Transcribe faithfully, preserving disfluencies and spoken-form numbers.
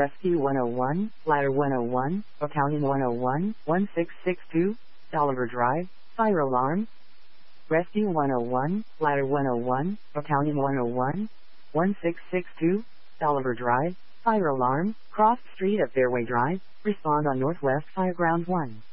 Rescue one oh one, Ladder one oh one, Battalion one oh one, one six six two, Oliver Drive, fire alarm. Rescue one oh one, Ladder one oh one, Battalion one oh one, one six six two, Oliver Drive, fire alarm, cross street at Fairway Drive, respond on Northwest Fireground one.